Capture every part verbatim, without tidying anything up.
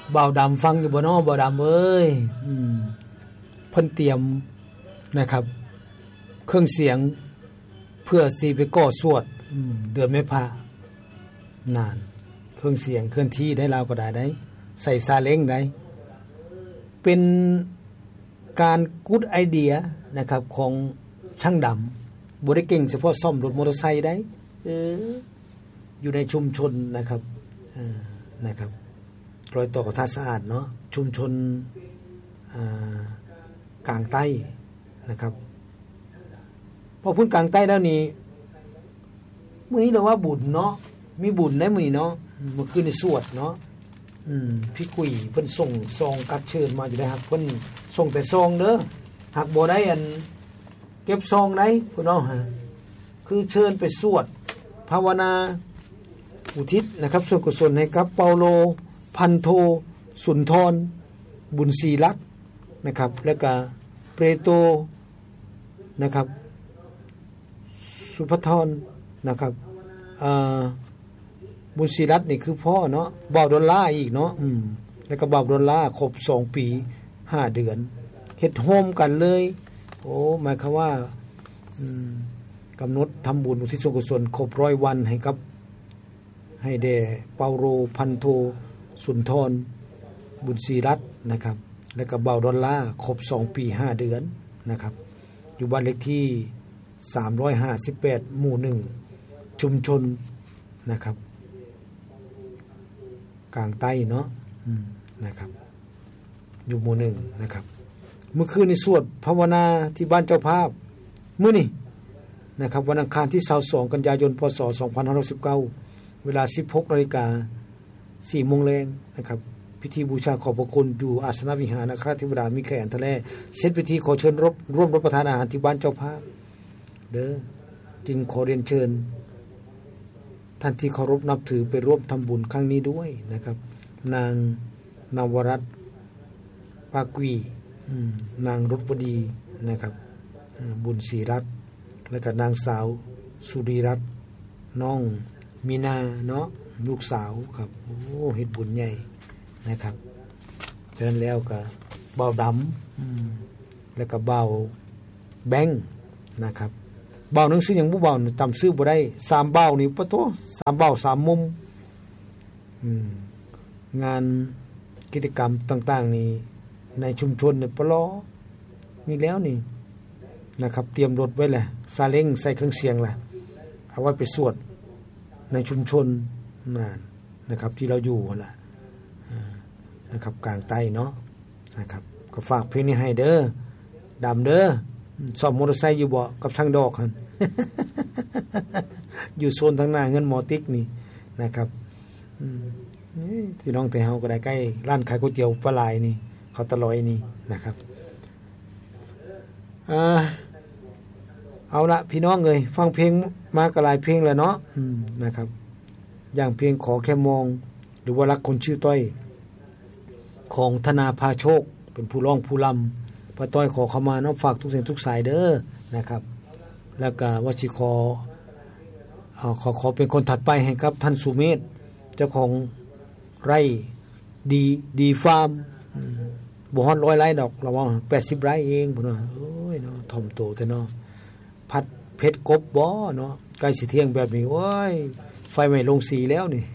บ่าวดำฟังอยู่บ่น้อบ่าวดำเอ้ยอืมเพิ่นเตรียมนะครับเครื่องเสียงเพื่อสิไปก่อสวดอืมเดือนเมษานานเครื่องเสียงเคลื่อนที่ได้ลาวก็ได้ได้ใส่ซาเล้งได้เป็นการกู๊ดไอเดียนะครับของช่างดำบ่ได้เก่งเฉพาะซ่อมรถมอเตอร์ไซค์ได้เอออยู่ในชุมชนนะครับเออนะครับรอยต่อกับท่าสะอาดเนาะชุมชนอ่ากลางใต้นะครับพอพูดกลางใต้แล้วนี่มื้อนี้เราว่าบุญเนาะมีบุญได้มื้อนี้เนาะเมื่อคืนนี่สวดเนาะอืมพี่กุยเพิ่นส่งซองกัดเชิญมาอยู่ได้ครับเพิ่นส่งแต่ซองเด้อหากบ่ได้อันเก็บซองได้พุ่นเนาะฮะคือเชิญไปสวดภาวนาอุทิศนะครับส่วนกุศลให้กับเปาโลพันโทสุนทรบุญศรีรัตน์นะครับแล้วก็เปโตรนะครับสุภธรนะครับอ่าบุญศรีรัตน์นี่คือพ่อเนาะบ่าวดอลลาร์อีกเนาะอืมแล้วก็บ่าวดอลลาร์ครบสองปีห้าเดือนเฮ็ดโฮมกันเลยโอ้หมายความว่าอืมกำหนดทำบุญอุทิศส่วนกุศลครบร้อยวันให้กับให้แด่เปาโลพันโทสุนทรบุญศรีรัตน์นะครับแล้วก็บ่าวดอลลาร์ครบสองปีห้าเดือนนะครับอยู่บ้านเลขที่สามร้อยห้าสิบแปดหมู่หนึ่งชุมชนนะครับกลางใต้เนาะนะครับอยู่หมู่หนึ่งนะครับเมื่อคืนในสวดภาวนาที่บ้านเจ้าภาพมื้อนี้นะครับวันอังคารที่ยี่สิบสองกันยายนพศสองพันห้าร้อยสิบเก้าเวลา สิบหกนาฬิกาสี่โมงแลงนะครับพิธีบูชาขอบพระคุณอยู่อาสนวิหารนะครับเทวดามีแขนทะเลเสร็จพิธีขอเชิญรับร่วมรับประทานอาหารที่บ้านเจ้าภาพเด้อจึงขอเรียนเชิญท่านที่เคารพนับถือไปร่วมทำบุญครั้งนี้ด้วยนะครับนางนวรัตน์ปากีนางรถบดีนะครับบุญศรีรัตน์และก็นางสาวสุริรัตน์น้องมีนาเนาะลูกสาวครับโอ้เฮ็ดบุญใหญ่นะครับฉะนั้นแล้วก็เบาดำแล้วก็เบาแบงนะครับเบาหนังสืออย่างบ่เบาตามซื้อบ่ได้สามเบานี่ปะโตสามเบาสามมุมงานกิจกรรมต่างๆนี่ในชุมชนเนี่ยปลอมีแล้วนี่นะครับเตรียมรถไว้แหละซาเล้งใส่เครื่องเสียงแหละเอาไว้ไปสวดในชุมชนนั่นนะครับที่เราอยู่ล่ะนะครับกลางใต้เนาะนะครับก็ฝากเพลงนี้ให้เด้อดำเด้อซ่อมมอเตอร์ไซค์อยู่บ่กับช่างดอกหั่น อยู่โซนทางหน้าเงินหมอติ๊กนี่นะครับอืมนี่พี่น้องแต่เฮาก็ได้ใกล้ร้านขายก๋วยเตี๋ยวปลาไหลนี่เขาตะลอยนี่นะครับอ่าเอาละพี่น้องเอ้ยฟังเพลงมาก็หลายเพลงแล้วเนาะอืมนะครับอย่างเพลงขอแค่มองหรือว่ารักคนชื่อต้อยของธนาภาโชคเป็นผู้ร้องผู้รำพระต้อยขอเข้ามาเนาะฝากทุกสิ่งทุกสายเด้อนะครับแล้วก็วชิขอเอ่อขอขอเป็นคนถัดไปให้กับท่านสุเมธเจ้าของไร่ดีดีฟาร์มบ่ฮอดร้อยไร่ดอกระวังแปดสิบไร่เองพุ่นน่ะโอ้ยเนาะถ่อมโตแต่เนาะพัดเพชรกบบ่เนาะใกล้สิเที่ยงแบบนี้โอ้ยไฟไหม้ลงสีแล้วนี่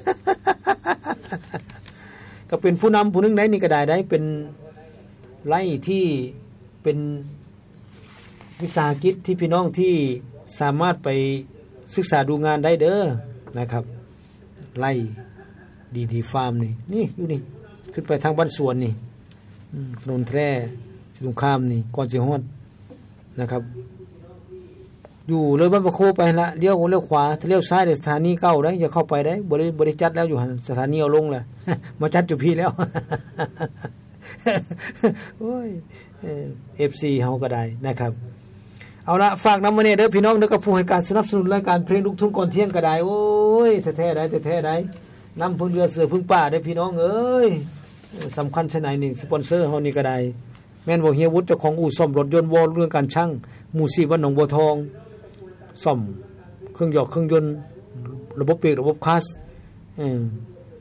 ก็เป็นผู้นำผู้นึงได้นี่ก็ได้ได้เป็นไร่ที่เป็นวิสาหกิจที่พี่น้องที่สามารถไปศึกษาดูงานได้เด้อนะครับไร่ดีดีฟาร์มนี่นี่อยู่นี่ขึ้นไปทางบ้านสวนนี่ถนนแทร่สิสงครามนี่ก่อนสิฮอดนะครับอยู่เลยบ้านประโคไปละเลี้ยวเลี้ยวขวาถ้าเลี้ยวซ้ายได้สถานีเก่าได้อย่าเข้าไปได้บ่ได้บ่ได้จัดแล้วอยู่หั่นสถานีเอาลงแล้ว มาจัดอยู่พี่แล้ว โอ้ย เอฟ ซี เฮาก็ได้นะครับเอาละฝากนำมาเนี่ยเด้อพี่น้องเด้อกับผู้ให้การสนับสนุนรายการเพลงลูกทุ่งก่อนเที่ยงก็ได้โอ้ยแท้ๆได้แท้ๆได้นำพึ่งเรือเสือพึ่งป่าได้พี่น้องเอ้ยสำคัญชะไหนนี่สปอนเซอร์เฮานี่ก็ได้แม่นบ่เฮียวุฒิเจ้าของอู่ซ่อมรถยนต์วอลเรื่องการช่างหมู่สี่บ้านหนองบัวทองซ่อมเครื่องยอกเครื่องยนต์ระบบเบรกระบบคลัตช์เออ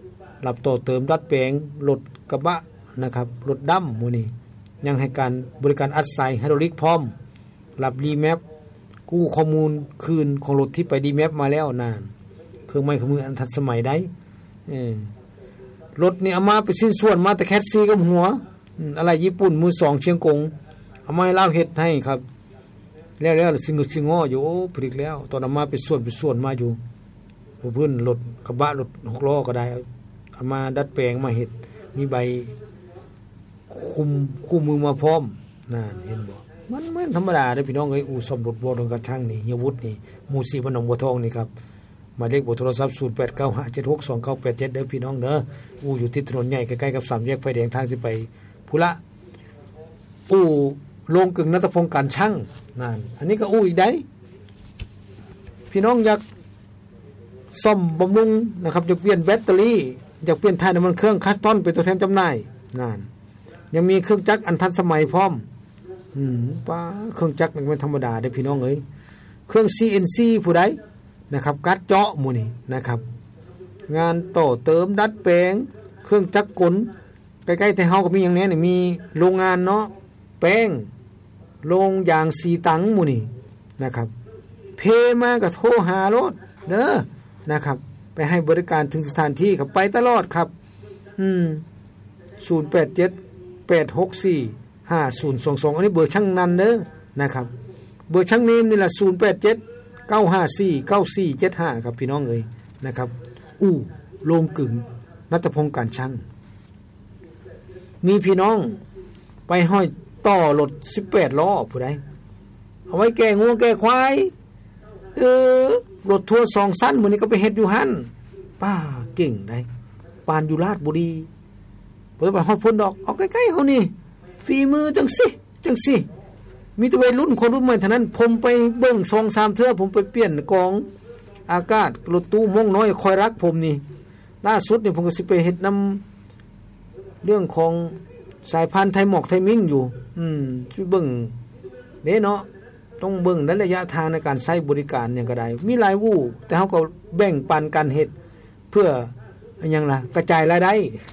รับต่อเติมดัดแปลงรถกระบะนะครับรถดำหมู่นี้ยังให้การบริการอัดใส่ไฮดรอลิกพร้อมรับรีแมปกู้ข้อมูลคืนของรถที่ไปดีแมปมาแล้วนานเครื่องไม้เครื่องมืออันทันสมัยได้เออรถนี่เอามาไปสิ้นส่วนมาแต่แคทซีกับหัวอะไรญี่ปุ่นมือสองเชียงกงเอามาให้ลาวเฮ็ดให้ครับแล้วๆสิงสิงอ้ออยู่โอ้ผลิตแล้วตอนเอามาไปส่วนไปส่วนมาอยู่เพิ่นรถกระบะรถหกล้อก็ได้เอามาดัดแปลงมาเฮ็ดมีใบคุมคู่มือมาพร้อมนั่นเห็นบ่มันมันธรรมดาเด้อพี่น้องเอ้ยอู่ซ่อมรถบ่ต้องกระทั่งนี่เฮียวุฒินี่หมู่สี่บ้านหนองบัวทองนี่ครับหมายเลขเบอร์โทรศัพท์ศูนย์ แปด เก้า ห้า เจ็ด หก สอง เก้า แปด เจ็ดเด้อพี่น้องเด้ออู่อยู่ที่ถนนใหญ่ใกล้ๆกับสามแยกไฟแดงทางสิไปพุระอู่โรงกึ่งณัฐพงศ์การช่างนั่นอันนี้ก็อู่อีกได้พี่น้องอยากซ่อมบำรุงนะครับอยากเปลี่ยนแบตเตอรี่อยากเปลี่ยนถ่ายน้ำมันเครื่องคัสตอนเป็นตัวแทนจำหน่ายนั่นยังมีเครื่องจักรอันทันสมัยพร้อมอืมป้าเครื่องจักรมันธรรมดาเด้อพี่น้องเอ้ยเครื่อง ซี เอ็น ซี ผู้ใดนะครับการเจาะหมู่นี่นะครับงานต่อเติมดัดแปลงเครื่องจักรกลใกล้ๆแต่เฮาก็มีอย่างนี้นี่มีโรงงานเนาะแป้งโรงยางสีตังหมู่นี่นะครับเพมาก็โทรหารถเด้อนะครับไปให้บริการถึงสถานที่ครับไปตลอดครับอืมศูนย์ แปด เจ็ด แปด หก สี่ ห้า ศูนย์ สอง สองอันนี้เบอร์ช่างนันเด้อนะครับเบอร์ช่างนีมนี่ล่ะศูนย์ แปด เจ็ด เก้า ห้า สี่ เก้า สี่ เจ็ด ห้าครับพี่น้องเอ้ยนะครับอู่โรงกึ่งณัฐพงศ์การช่างมีพี่น้องไปห้อยต่อรถสิบแปดล้อผู้ใดเอาไว้แก่งัวแก่ควายเออรถทัวร์สองสั้นมื้อนี้ก็ไปเฮ็ดอยู่หั่นป้าเก่งได้ปานอยู่ราชบุรีบ่ไปฮอดพ้นดอกเอาใกล้ๆเฮานี่ฝีมือจังสิจังสิมีแต่วัยรุ่นคนรุ่นใหม่เท่านั้นผมไปเบิ่ง สองสาม เทื่อผมไปเปลี่ยนกองอากาศรถตู้ม่วงน้อยคอยรักผมนี่ล่าสุดนี่ผมก็สิไปเฮ็ดนำเรื่องของสายพันธุ์ไทยหมอกไทยมิ้งอยู่อืมสิเบิ่งเด้เนาะต้องเบิ่งในระยะทางในการใช้บริการหยังก็ได้มีหลายวู่แต่เฮาก็แบ่งปันกันเฮ็ดเพื่ออันหยังล่ะกระจายรายได้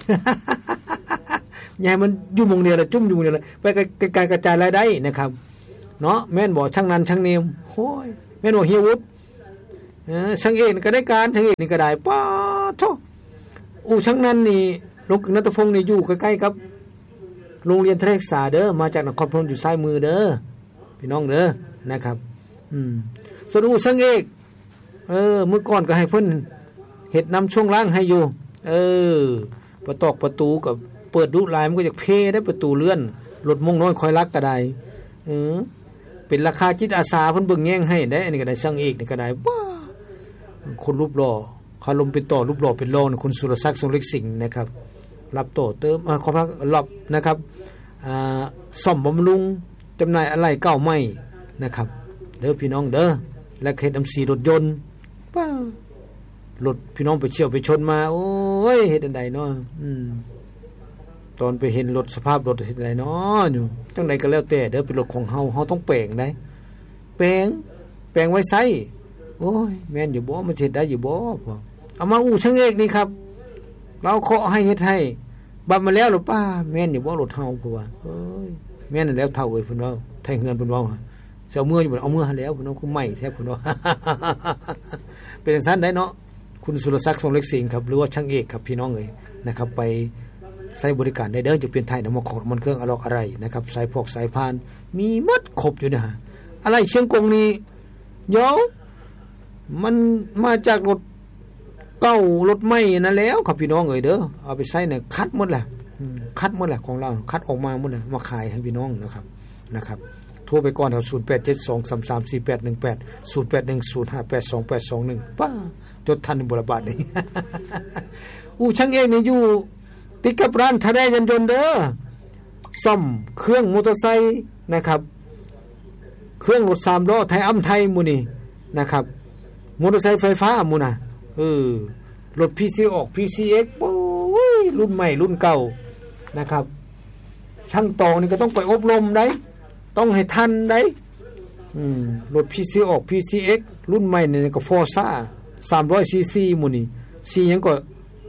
อย่าให้มันอยู่หม่องเดียวละจุ่มอยู่เดียวละไปไกลๆกระจายรายได้นะครับเนาะแม่นบ่ช่างนั้นช่างเนมโอ้ยแม่นบ่เฮียวุฒิเออช่างเอกก็ได้การช่างเอกนี่ก็ได้ป๊าโธ่อู่ช่างนั้นนี่โรงกึ่งณัฐพงศ์นี่อยู่ใกล้ๆกับโรงเรียนทะเลศึกษาเด้อมาจากนครพนมอยู่ซ้ายมือเด้อพี่น้องเด้อนะครับอืมส่วนอู่ช่างเอกเออเมื่อก่อนก็ให้เพิ่นเฮ็ดนำช่วงล่างให้อยู่เออประตอกประตูกับเปิดดุลายมันก็จะเพได้ประตูเลื่อนรถม่วงน้อยคอยรักก็ได้เออเป็นราคาจิตอาสาเพิ่นเบิ่งแย่งให้ได้อันนี้ก็ได้ช่างเอกนี่ก็ได้ว้าคนรูปหล่อคาลมเป็นต่อรูปหล่อเป็นรองนะคุณสุรศักดิ์ทรงเล็กสิงห์นะครับรับต่อเติมขอพักรับนะครับอ่าซ่อมบำรุงจำหน่ายอะไรเก่าใหม่นะครับเด้อพี่น้องเด้อและเฮ็ดนำสีรถยนต์ป้ารถพี่น้องไปเชี่ยวไปชนมาโอ้ยเฮ็ดอันใดเนาะอืมตอนไปเห็นรถสภาพรถเฮ็ดอันใดเนาะอยู่จังใดก็แล้วแต่เด้อเป็นรถของเฮาเฮาต้องแปลงได้แปลงแปลงไว้ใช้โอ้ยแม่นอยู่บ่มันเฮ็ดได้อยู่บ่พอเอามาอู่ช่างเอกนี่ครับเราเคาะให้เฮ็ดให้บัดมาแล้วหรือป้าแม่นอยู่บ่รถเฮาพุ่นว่าเอ้ยแม่นแล้วเท่าเอ้ยเพิ่นว่าไทเฮือนเพิ่นว่าสิเอามืออยู่บ่เอามือหันแล้วเพิ่นว่าคือใหม่แท้เพิ่นว่า เป็นจังซั่นได้เนาะคุณสุรศักดิ์ทรงเล็กสิงห์ครับหรือว่าช่างเอกครับพี่น้องเอ้ยนะครับไปใช้บริการได้เด้อจะเปลี่ยนไทยน้ำมันของมันเครื่องอลอกอะไรนะครับสายพอกสายพานมีหมดครบอยู่นะฮะอะไรเชียงกงนี่เดี๋ยวมันมาจากรถเก่ารถใหม่นั่นแล้วครับพี่น้องเอ้ยเด้อเอาไปใช้เนี่ยคัดหมดแหละคัดหมดแหละของเราคัดออกมาหมดเลยมาขายให้พี่น้องนะครับนะครับโทรไปก่อนแถวศูนย์ แปด เจ็ด สอง สาม สาม สี่ แปด หนึ่ง แปด ศูนย์ แปด หนึ่ง ศูนย์ ห้า แปด สอง แปด สอง หนึ่งป้าจดทันบุรบาทนี่ อู่ช่างเอกนี่อยู่ติดกับร้านทะเลยันยนต์เด้อซ่อมเครื่องมอเตอร์ไซค์นะครับเครื่องรถสามล้อไทยอ้ำไทยหมู่นี่นะครับมอเตอร์ไซค์ไฟฟ้าหมู่น่ะเออรถ พี ซี ออก พี ซี เอ็กซ์ โอ้ยรุ่นใหม่รุ่นเก่านะครับช่างตองนี่ก็ต้องไปอบรมได้ต้องให้ทันได้อืมรถ พี ซี ออก พี ซี เอ็กซ์ รุ่นใหม่นี่ก็ Forza สามร้อยซี ซี หมู่นี่ซีหยังก็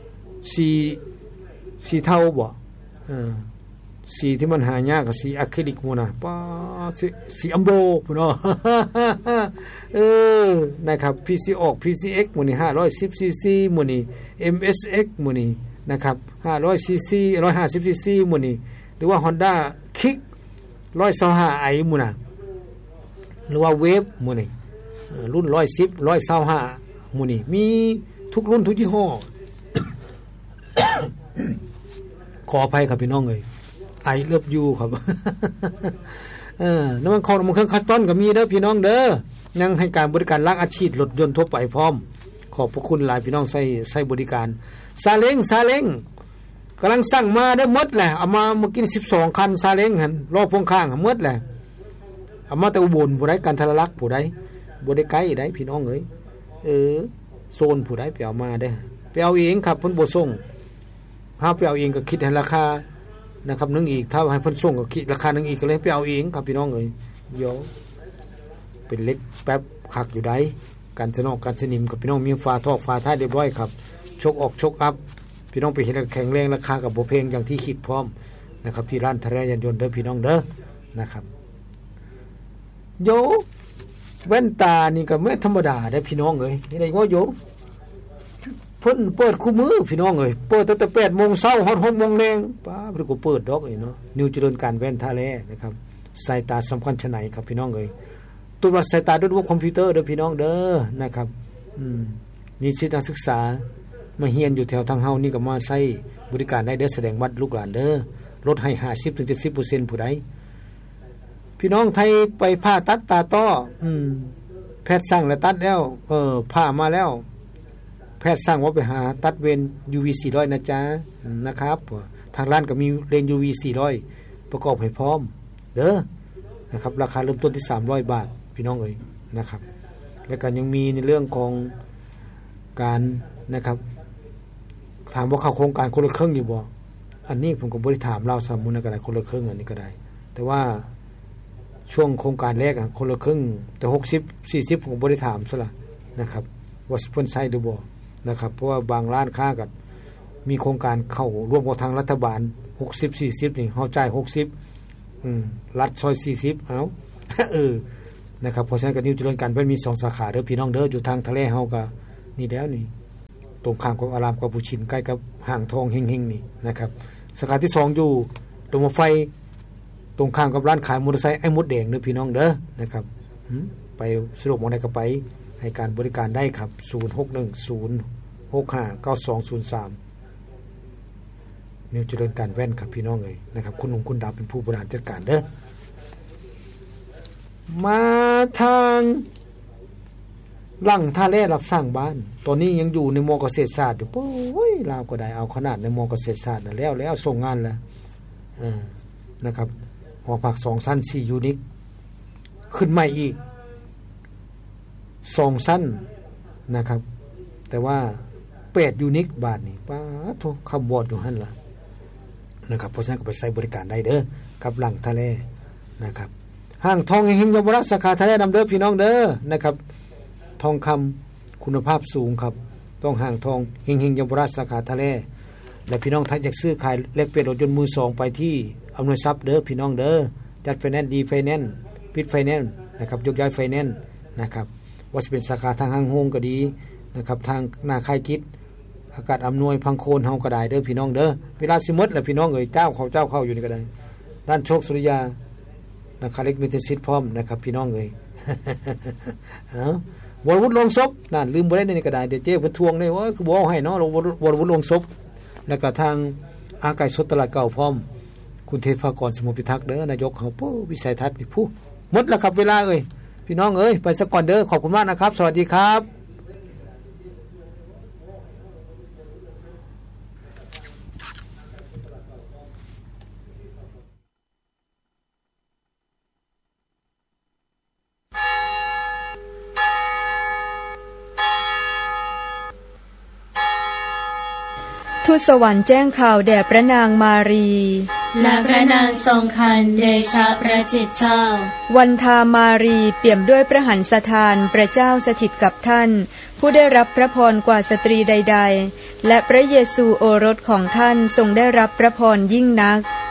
สีสีเทาบ่เออสีที่มันหายากก็สีอะคริลิกหมู่น่ะป้าสีสีอัมโบพุ่นเนาะ เออนะครับ พี ซี ออก พี ซี เอ็กซ์ หมู่นี้ห้าร้อยสิบซีซี หมู่นี้ เอ็ม เอส เอ็กซ์ หมู่นี้นะครับห้าร้อยซีซี หนึ่งร้อยห้าสิบซีซี หมู่นี้หรือว่า Honda Kick หนึ่งร้อยยี่สิบห้า i หมู่น่ะหรือว่า Wave หมู่นี้รุ่นหนึ่งร้อยสิบ หนึ่งร้อยยี่สิบห้าหมู่นี้มีทุกรุ่นทุกยี่ห้อ ขออภัยครับพี่น้องเอ้ยไอเลิฟยูครับ เออน้ำมันของมันเครื่องคัสตอนก็มีเด้อพี่น้องเด้อยังให้การบริการล้างอาชีพรถยนต์ทั่วไปพร้อมขอบพระคุณหลายพี่น้องใช้ใช้บริการซาเล้งซาเล้งกำลังสั่งมาได้หมดแหละเอามามากินสิบสองคันซาเล้งหั่นรอพ่วงข้างหมดแหละเอามาแต่อุบลผู้ใดกันทรลักษณ์ผู้ใดบ่ได้ไกลได้พี่น้องเอ้ยเออโซนผู้ใดไปเอามาได้ไปเอาเองครับเพิ่นบ่ส่งหาไปเอาเองก็คิดให้ราคานะครับนึงอีกถ้าให้เพิ่นส่งก็คิดราคานึงอีกก็เลยไปเอาเองครับพี่น้องเอ้ยเดี๋ยวเป็นเล็กแป๊บคักอยู่ได้การสนอกการสนิมกับพี่น้องมีฝาทอกฝาท้ายเรียบร้อยครับชกออกชกอัพพี่น้องไปเห็นแข็งแรงราคากับบ่แพงอย่างที่คิดพร้อมนะครับที่ร้านทะเลยานยนต์เด้อพี่น้องเด้อนะครับโยแว่นตานี่ก็ไม่ธรรมดาได้พี่น้องเอ้ยนี่ได้ว่าโยเพิ่นเปิดคู่มือพี่น้องเอ้ยเปิดตั้งแต่ แปดโมง เช้าฮอด หกโมง แลงป้าเพิ่นก็เปิดดอกไอ้เนาะนิวเจริญการแว่นทะเลนะครับสายตาสำคัญชะไหนครับพี่น้องเอ้ยตรวจวัดสายตาด้วยระบบคอมพิวเตอร์เด้อพี่น้องเด้อนะครับอืมนิสิตนักศึกษามาเรียนอยู่แถวทางเฮานี่ก็มาใช้บริการได้เด้อแสดงบัตรลูกหลานเด้อลดให้ ห้าสิบถึงเจ็ดสิบเปอร์เซ็นต์ ผู้ใดพี่น้องไทยไปผ่าตัดตาต้ออืมแพทย์สั่งแล้วตัดแล้วเออผ่ามาแล้วแพทย์สั่งว่าไปหาตัดเวน ยู วี สี่ร้อยนะจ๊ะนะครับทางร้านก็มีเลนส์ ยู วี สี่ร้อยประกอบให้พร้อมเด้อนะครับราคาเริ่มต้นที่สามร้อยบาทพี่น้องเอ้ยนะครับแล้วก็ยังมีในเรื่องของการนะครับถามว่าเข้าโครงการคนละครึ่งอยู่บ่อันนี้ผมก็บ่ได้ถามเราสามมุนก็ได้คนละครึ่งอันนี้ก็ได้แต่ว่าช่วงโครงการแรกอ่ะคนละครึ่งแต่หกสิบ สี่สิบผมบ่ได้ถามซะล่ะนะครับว่าสปอนเซอร์หรือบ่นะครับเพราะว่าบางร้านค้าก็มีโครงการเข้าร่วมกับทางรัฐบาลหกสิบ สี่สิบนี่เฮาจ่ายหกสิบอืมรัฐซอยสี่สิบเอ้า เออนะครับเพราะฉะนั้นก็นิวเจริญการเพิ่นมีสองสาขาเด้อพี่น้องเด้ออยู่ทางทะเลเฮาก็นี่แล้วนี่ตรงข้ามกับอารามกับปูชินใกล้กับห้างทองเฮงๆนี่นะครับสาขาที่สองอยู่ตรงรถไฟตรงข้ามกับร้านขายมอเตอร์ไซค์ไอ้มดแดงเด้อพี่น้องเด้อนะครับไปสะดวกมองใดก็ไปให้การบริการได้ครับศูนย์ หก หนึ่ง ศูนย์ หก ห้า เก้า สอง ศูนย์ สามนิวเจริญการแว่นครับพี่น้องเอ้ยนะครับคุณหนุ่มคุณดาวเป็นผู้บริหารจัดการเด้อมาทางหลังท่าแร่รับสร้างบ้านตอนนี้ยังอยู่ในมอเกษตรศาสตร์อยู่โอ้ยลาวก็ได้เอาขนาดในมอเกษตรศาสตร์น่ะแล้วแล้วส่งงานแล้วเออนะครับหอพักสองชั้นสี่ยูนิตขึ้นใหม่อีกสองชั้นนะครับแต่ว่าแปดยูนิตบาทนี่ป้าโธ่คำวอดอยู่หั่นล่ะนะครับเพราะฉะนั้นก็ไปใช้บริการได้เด้อกับหลังทะเลนะครับห้างทองแห่งเยาวราชสาขาทะเลนำเด้อพี่น้องเด้อนะครับทองคำคุณภาพสูงครับต้องห้างทองเฮงเฮงเยาวราชสาขาทะเลและพี่น้องท่านอยากซื้อขายแลกเปลี่ยนรถยนต์มือสองไปที่อำนวยทรัพย์เด้อพี่น้องเด้อจัดไฟแนนซ์ดีไฟแนนซ์ปิดไฟแนนซ์นะครับยกย้ายไฟแนนซ์นะครับว่าจะเป็นสาขาทางห้างโฮงก็ดีนะครับทางหน้าค่ายกิจอากาศอำนวยพังโคนเฮาก็ได้เด้อพี่น้องเด้อเวลาสิหมดแล้วพี่น้องเอ้ยเจ้าเขาเจ้าเข้าอยู่นี่ก็ได้ด้านโชคสุริยานะครับเล็กมิเตซิตพร้อมนะครับพี่น้องเอ้ย เอ้าวรวุฒิลงศพนั่นลืมบ่ได้นี่ก็ได้เดี๋ยวเจ๊เพิ่นทวงได้ว่าคือบ่เอาให้เนาะวรวุฒิลงศพแล้วก็ทางอากาศสดตลาดเก่าพร้อมคุณเทพากรสมุทรพิทักษ์เด้อนายกเฮาปุ๊วิสัยทัศน์นี่ผู้หมดแล้วครับเวลาเอ้ยพี่น้องเอ้ยไปซะก่อนเด้อขอบคุณมากนะครับสวัสดีครับทูตสวรรค์แจ้งข่าวแด่พระนางมารีและพระนางทรงคันเดชะพระจิตเจ้าวันทามารีเปี่ยมด้วยพระหันสถานพระเจ้าสถิตกับท่านผู้ได้รับพระพรกว่าสตรีใดๆและพระเยซูโอรสของท่านทรงได้รับพระพรยิ่งนัก